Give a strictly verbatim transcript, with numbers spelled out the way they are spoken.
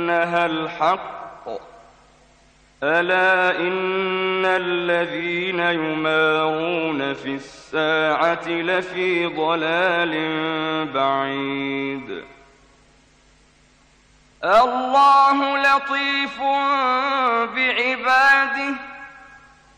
أنها الحق ألا إن الذين يمارون في الساعة لفي ضلال بعيد. الله لطيف بعباده